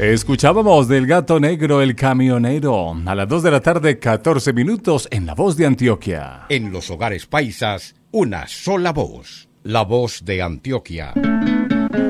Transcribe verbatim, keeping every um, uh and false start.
Escuchábamos del Gato Negro el Camionero a las dos de la tarde, catorce minutos en La Voz de Antioquia. En los hogares paisas, una sola voz, la voz de Antioquia.